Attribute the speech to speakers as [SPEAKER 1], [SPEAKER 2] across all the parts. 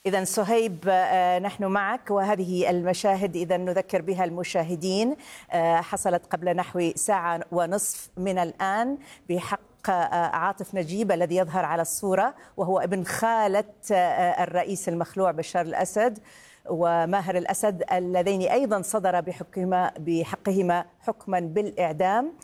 [SPEAKER 1] إذن صهيب، نحن معك، وهذه المشاهد إذن نذكر بها المشاهدين حصلت قبل نحو ساعة ونصف من الآن بحق عاطف نجيب الذي يظهر على الصورة، وهو ابن خالة الرئيس المخلوع بشار الأسد وماهر الأسد، اللذين أيضا صدر بحقهما حكما بالإعدام.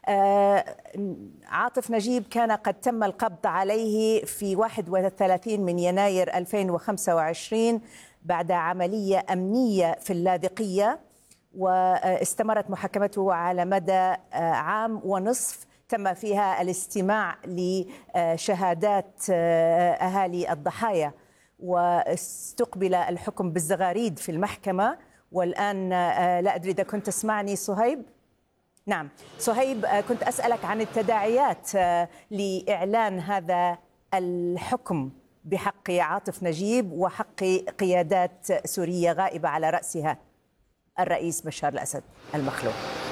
[SPEAKER 1] عاطف نجيب كان قد تم القبض عليه في 31 من يناير 2025 بعد عملية أمنية في اللاذقية، واستمرت محاكمته على مدى عام ونصف تم فيها الاستماع لشهادات أهالي الضحايا، واستقبل الحكم بالزغاريد في المحكمة. والآن لا أدري إذا كنت تسمعني صهيب. نعم صهيب، كنت أسألك عن التداعيات لإعلان هذا الحكم بحق عاطف نجيب وحق قيادات سورية غائبة على رأسها الرئيس بشار الأسد المخلوع.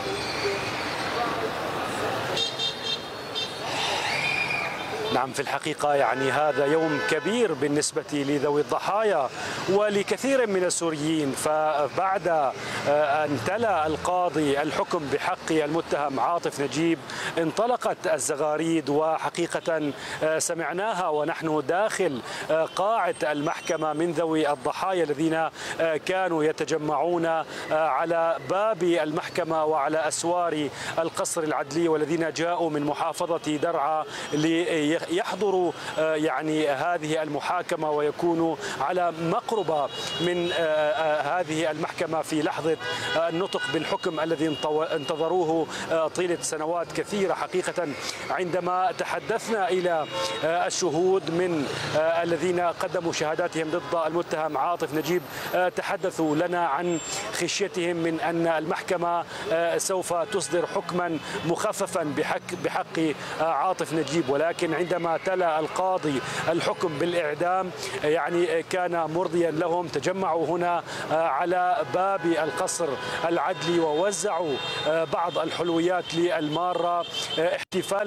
[SPEAKER 2] نعم، في الحقيقة يعني هذا يوم كبير بالنسبة لذوي الضحايا ولكثير من السوريين، فبعد أن تلا القاضي الحكم بحق المتهم عاطف نجيب انطلقت الزغاريد، وحقيقة سمعناها ونحن داخل قاعة المحكمة من ذوي الضحايا الذين كانوا يتجمعون على باب المحكمة وعلى أسوار القصر العدلي، والذين جاءوا من محافظة درعا يحضروا يعني هذه المحاكمة ويكونوا على مقربة من هذه المحكمة في لحظة النطق بالحكم الذي انتظروه طيلة سنوات كثيرة. حقيقة عندما تحدثنا إلى الشهود من الذين قدموا شهاداتهم ضد المتهم عاطف نجيب، تحدثوا لنا عن خشيتهم من أن المحكمة سوف تصدر حكما مخففا بحق عاطف نجيب، ولكن عندما تلا القاضي الحكم بالإعدام يعني كان مرضيا لهم. تجمعوا هنا على باب القصر العدلي ووزعوا بعض الحلويات للمارة احتفالا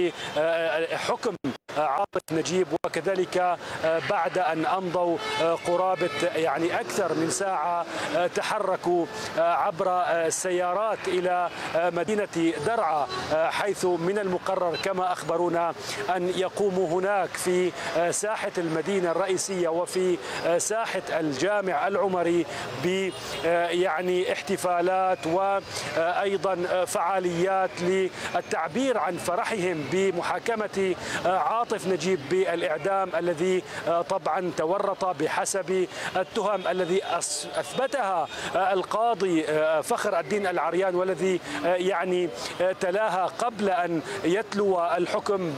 [SPEAKER 2] بحكم عاطف نجيب، وكذلك بعد أن أمضوا قرابة يعني أكثر من ساعة تحركوا عبر السيارات إلى مدينة درعا، حيث من المقرر كما أخبرونا أن يقوموا هناك في ساحة المدينة الرئيسية وفي ساحة الجامع العمري ب يعني احتفالات وأيضا فعاليات للتعبير عن فرحهم بمحاكمة عاطف نجيب بالإعدام، الذي طبعا تورط بحسب التهم الذي أثبتها القاضي فخر الدين العريان، والذي يعني تلاها قبل أن يتلو الحكم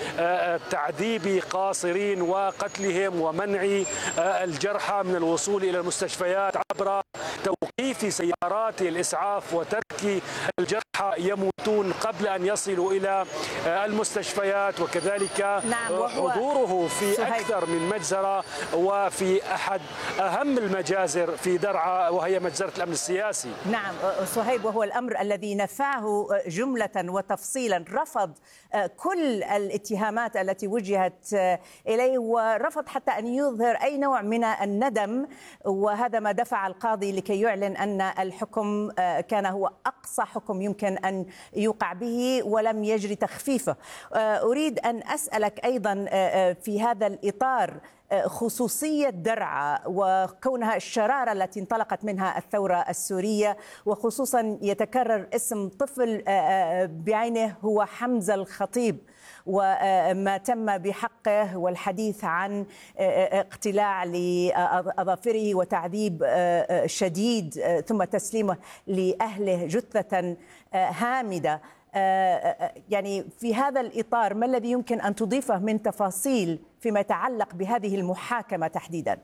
[SPEAKER 2] بتعذيب قاصرين وقتلهم ومنع الجرحى من الوصول إلى المستشفيات عبر توقيف سيارات الإسعاف وترك الجرحى يموتون قبل أن يصلوا إلى المستشفيات، وكذلك حضوره في أكثر من مجزرة وفي أحد أهم المجازر في درعا وهي مجزرة الأمن السياسي.
[SPEAKER 1] نعم صهيب، وهو الأمر الذي نفاه جملة وتفصيلا، رفض كل الاتهامات التي وجهت إليه، ورفض حتى أن يظهر أي نوع من الندم، وهذا ما دفع القاضي لكي يعلن أن الحكم كان هو أقصى حكم يمكن أن يوقع به ولم يجري تخفيفه. أريد أن أسألك أيضا في هذا الإطار خصوصية درعا وكونها الشرارة التي انطلقت منها الثورة السورية، وخصوصا يتكرر اسم طفل بعينه هو حمزة الخطيب وما تم بحقه، والحديث عن اقتلاع لأظافره وتعذيب شديد ثم تسليمه لأهله جثة هامدة. يعني في هذا الإطار ما الذي يمكن أن تضيفه من تفاصيل فيما يتعلق بهذه المحاكمة تحديدا؟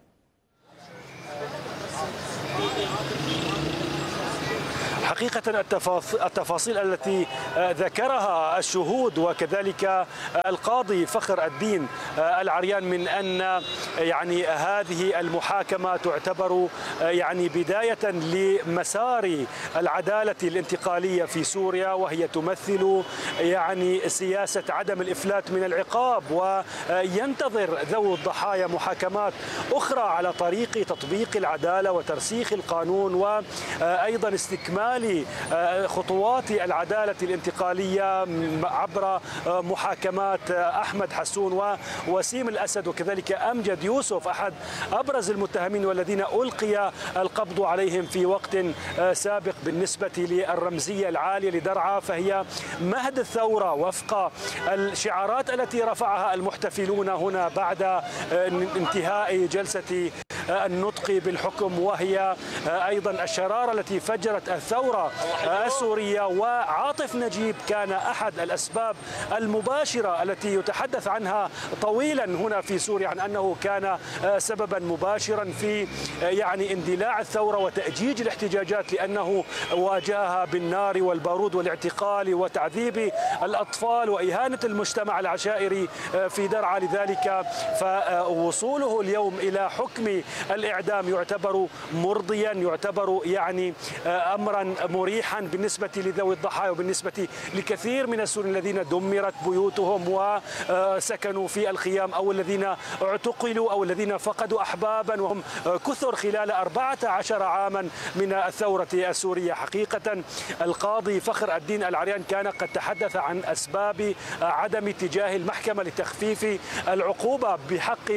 [SPEAKER 2] حقيقة التفاصيل التي ذكرها الشهود وكذلك القاضي فخر الدين العريان من أن يعني هذه المحاكمة تعتبر يعني بداية لمسار العدالة الانتقالية في سوريا، وهي تمثل يعني سياسة عدم الإفلات من العقاب، وينتظر ذوي الضحايا محاكمات أخرى على طريق تطبيق العدالة وترسيخ القانون، وأيضا استكمال خطوات العدالة الانتقالية عبر محاكمات أحمد حسون ووسيم الأسد وكذلك أمجد يوسف أحد أبرز المتهمين والذين ألقي القبض عليهم في وقت سابق. بالنسبة للرمزية العالية لدرعا فهي مهد الثورة وفق الشعارات التي رفعها المحتفلون هنا بعد انتهاء جلسة النطق بالحكم، وهي أيضا الشرارة التي فجرت الثورة السورية. وعاطف نجيب كان أحد الأسباب المباشرة التي يتحدث عنها طويلا هنا في سوريا عن أنه كان سببا مباشرا في يعني اندلاع الثورة وتأجيج الاحتجاجات، لأنه واجهها بالنار والبارود والاعتقال وتعذيب الأطفال وإهانة المجتمع العشائري في درعا. لذلك فوصوله اليوم إلى حكم الإعدام يعتبر مرضيا، يعتبر يعني أمرا مريحا بالنسبة لذوي الضحايا وبالنسبة لكثير من السوريين الذين دمرت بيوتهم وسكنوا في الخيام أو الذين اعتقلوا أو الذين فقدوا أحبابا، وهم كثر خلال 14 عاما من الثورة السورية. حقيقة القاضي فخر الدين العريان كان قد تحدث عن أسباب عدم اتجاه المحكمة لتخفيف العقوبة بحق.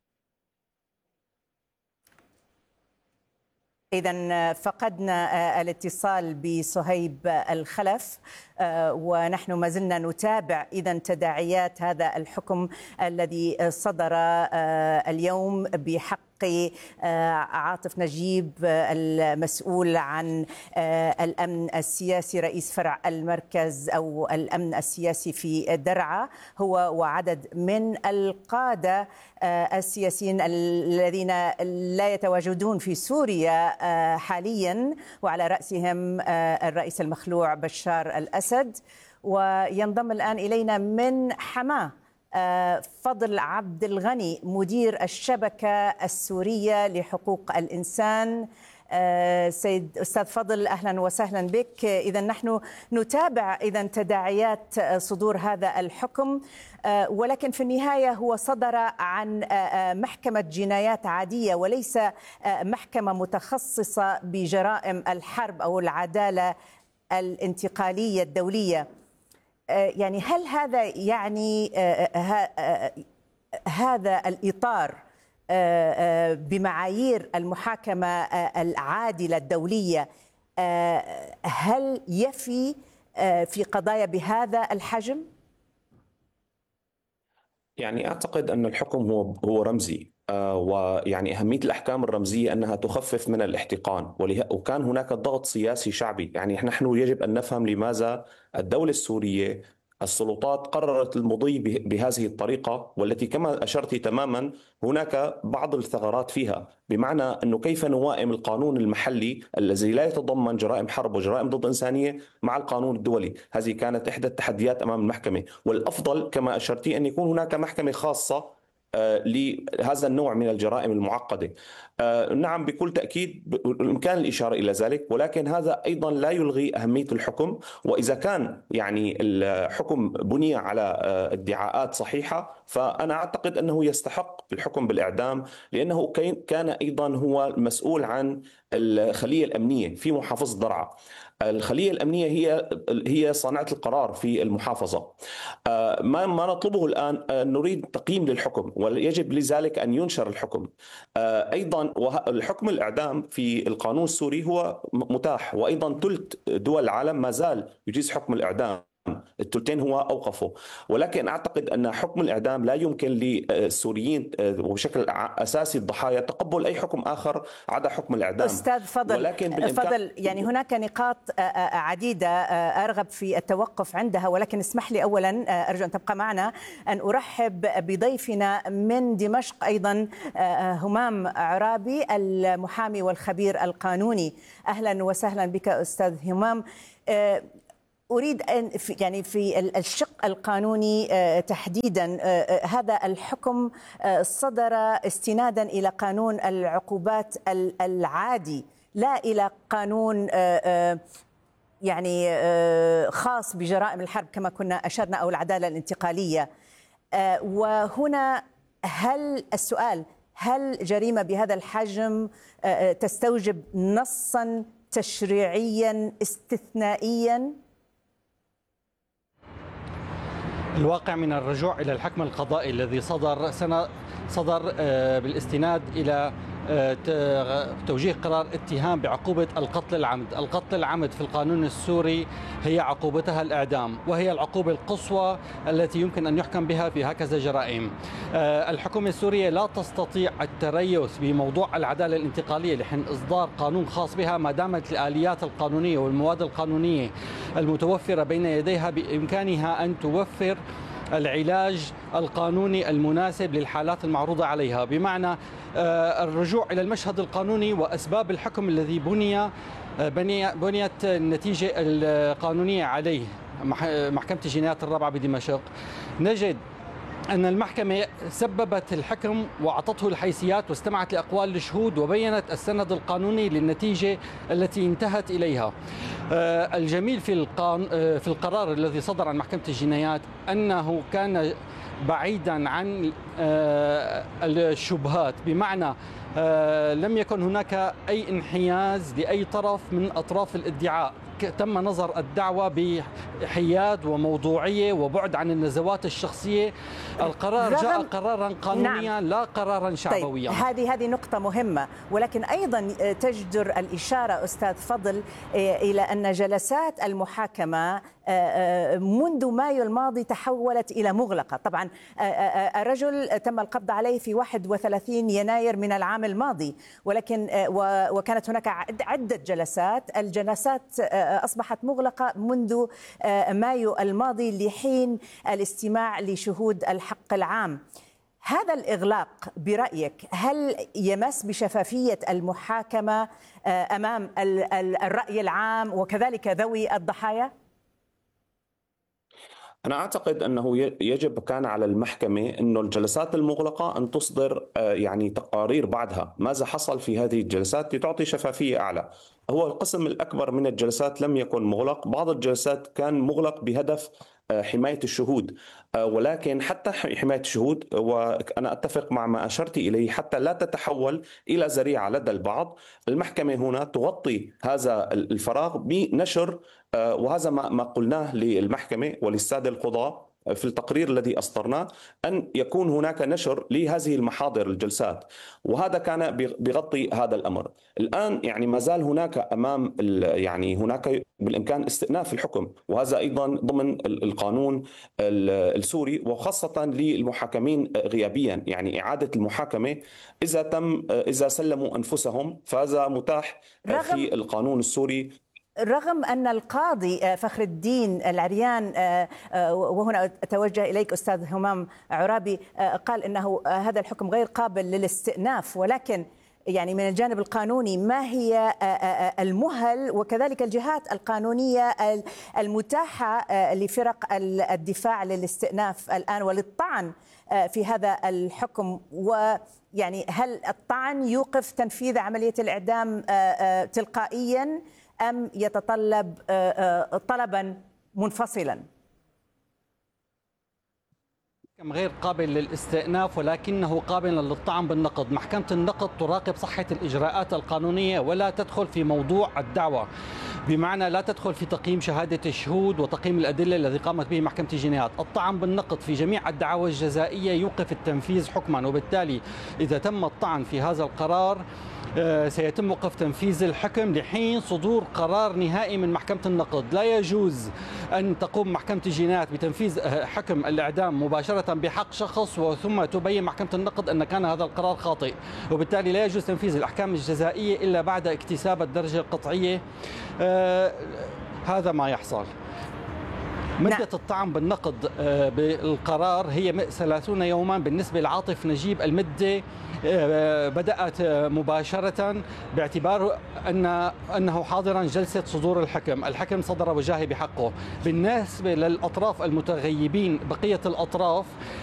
[SPEAKER 1] إذن فقدنا الاتصال بصهيب الخلف، ونحن ما زلنا نتابع إذن تداعيات هذا الحكم الذي صدر اليوم بحق عاطف نجيب المسؤول عن الأمن السياسي رئيس فرع المركز أو الأمن السياسي في درعا، هو وعدد من القادة السياسيين الذين لا يتواجدون في سوريا حاليا، وعلى رأسهم الرئيس المخلوع بشار الأسد. وينضم الآن إلينا من حماة فضل عبد الغني مدير الشبكة السورية لحقوق الإنسان. سيد أستاذ فضل، أهلا وسهلا بك. إذا نحن نتابع تداعيات صدور هذا الحكم، ولكن في النهاية هو صدر عن محكمة جنايات عادية وليس محكمة متخصصة بجرائم الحرب أو العدالة الانتقالية الدولية. يعني هل هذا يعني هذا الإطار بمعايير المحاكمة العادلة الدولية هل يفي في قضايا بهذا الحجم؟
[SPEAKER 3] يعني أعتقد أن الحكم هو رمزي، ويعني أهمية الأحكام الرمزية أنها تخفف من الاحتقان، وكان هناك ضغط سياسي شعبي. يعني نحن يجب أن نفهم لماذا الدولة السورية السلطات قررت المضي بهذه الطريقة، والتي كما أشرت تماما هناك بعض الثغرات فيها، بمعنى أنه كيف نوائم القانون المحلي الذي لا يتضمن جرائم حرب وجرائم ضد إنسانية مع القانون الدولي. هذه كانت إحدى التحديات أمام المحكمة، والأفضل كما أشرتي أن يكون هناك محكمة خاصة لهذا النوع من الجرائم المعقدة. نعم، بكل تأكيد بإمكان الإشارة إلى ذلك، ولكن هذا أيضا لا يلغي أهمية الحكم. وإذا كان يعني الحكم بني على ادعاءات صحيحة، فأنا أعتقد أنه يستحق الحكم بالإعدام، لأنه كان أيضا هو المسؤول عن الخلية الأمنية في محافظة درعا. الخلية الأمنية هي صانعة القرار في المحافظة. ما نطلبه الآن نريد تقييم للحكم، ويجب لذلك أن ينشر الحكم. أيضا الحكم الإعدام في القانون السوري هو متاح، وأيضا ثلث دول العالم ما زال يجيز حكم الإعدام. الثلثين هو أوقفه. ولكن أعتقد أن حكم الإعدام لا يمكن للسوريين وبشكل أساسي الضحايا تقبل أي حكم آخر عدا حكم الإعدام.
[SPEAKER 1] أستاذ فضل يعني هناك نقاط عديدة أرغب في التوقف عندها، ولكن اسمح لي أولا أرجو أن تبقى معنا أن أرحب بضيفنا من دمشق أيضا همام عرابي المحامي والخبير القانوني. أهلا وسهلا بك أستاذ همام. أريد أن يعني في الشق القانوني تحديدا، هذا الحكم صدر استنادا إلى قانون العقوبات العادي، لا إلى قانون يعني خاص بجرائم الحرب كما كنا أشرنا أو العدالة الانتقالية. وهنا هل جريمة بهذا الحجم تستوجب نصا تشريعيا استثنائيا؟
[SPEAKER 4] الواقع من الرجوع إلى الحكم القضائي الذي صدر بالاستناد إلى توجيه قرار اتهام بعقوبة القتل العمد. القتل العمد في القانون السوري هي عقوبتها الإعدام، وهي العقوبة القصوى التي يمكن أن يحكم بها في هكذا جرائم. الحكومة السورية لا تستطيع التريث بموضوع العدالة الانتقالية لحين إصدار قانون خاص بها ما دامت الآليات القانونية والمواد القانونية المتوفرة بين يديها بإمكانها أن توفر العلاج القانوني المناسب للحالات المعروضة عليها. بمعنى الرجوع إلى المشهد القانوني وأسباب الحكم الذي بنيت النتيجة القانونية عليه محكمة الجنايات الرابعة بدمشق، نجد أن المحكمة سببت الحكم وأعطته الحيثيات واستمعت لأقوال الشهود وبينت السند القانوني للنتيجة التي انتهت إليها. الجميل في القرار الذي صدر عن محكمة الجنايات أنه كان بعيدا عن الشبهات، بمعنى لم يكن هناك أي انحياز لأي طرف من أطراف الادعاء. تم نظر الدعوة بحياد وموضوعية وبعد عن النزوات الشخصية. القرار جاء قرارا قانونيا. نعم. لا قرارا شعبويا.
[SPEAKER 1] طيب هذه نقطة مهمة، ولكن أيضا تجدر الإشارة أستاذ فضل إلى أن جلسات المحاكمة منذ مايو الماضي تحولت إلى مغلقة. طبعا الرجل تم القبض عليه في 31 يناير من العام الماضي، ولكن وكانت هناك عدة جلسات. الجلسات أصبحت مغلقة منذ مايو الماضي لحين الاستماع لشهود الحق العام. هذا الإغلاق برأيك هل يمس بشفافية المحاكمة أمام الرأي العام وكذلك ذوي الضحايا؟
[SPEAKER 3] أنا أعتقد أنه يجب كان على المحكمة أنه الجلسات المغلقة أن تصدر يعني تقارير بعدها ماذا حصل في هذه الجلسات لتعطي شفافية أعلى. هو القسم الأكبر من الجلسات لم يكن مغلق، بعض الجلسات كان مغلق بهدف حماية الشهود، ولكن حتى حماية الشهود وأنا أتفق مع ما أشرت إليه حتى لا تتحول إلى ذريعة لدى البعض، المحكمة هنا تغطي هذا الفراغ بنشر، وهذا ما قلناه للمحكمة وللسادة القضاة في التقرير الذي أصدرناه، أن يكون هناك نشر لهذه المحاضر الجلسات، وهذا كان بيغطي هذا الأمر. الآن يعني ما زال هناك أمام يعني هناك بالإمكان استئناف الحكم، وهذا أيضا ضمن القانون السوري، وخاصة للمحاكمين غيابيا، يعني إعادة المحاكمة إذا سلموا أنفسهم، فهذا متاح في القانون السوري.
[SPEAKER 1] رغم أن القاضي فخر الدين العريان، وهنا أتوجه إليك أستاذ همام عرابي، قال أنه هذا الحكم غير قابل للاستئناف، ولكن يعني من الجانب القانوني ما هي المهل وكذلك الجهات القانونية المتاحة لفرق الدفاع للاستئناف الآن وللطعن في هذا الحكم؟ ويعني هل الطعن يوقف تنفيذ عملية الإعدام تلقائيا أم يتطلب طلبا منفصلا؟
[SPEAKER 4] غير قابل للاستئناف ولكنه قابل للطعن بالنقض. محكمة النقض تراقب صحة الإجراءات القانونية ولا تدخل في موضوع الدعوة، بمعنى لا تدخل في تقييم شهادة الشهود وتقييم الأدلة الذي قامت به محكمة الجنايات. الطعن بالنقض في جميع الدعاوى الجزائية يوقف التنفيذ حكما، وبالتالي إذا تم الطعن في هذا القرار سيتم وقف تنفيذ الحكم لحين صدور قرار نهائي من محكمة النقض. لا يجوز أن تقوم محكمة الجنايات بتنفيذ حكم الإعدام مباشرة بحق شخص وثم تبين محكمة النقض أن كان هذا القرار خاطئ، وبالتالي لا يجوز تنفيذ الأحكام الجزائية إلا بعد اكتساب الدرجة القطعية. هذا ما يحصل. مدة الطعن بالنقض بالقرار هي 30 يوما. بالنسبة لعاطف نجيب المدة بدأت مباشرة باعتبار أنه حاضرا جلسة صدور الحكم. الحكم صدر وجاهي بحقه. بالنسبة للأطراف المتغيبين بقية الأطراف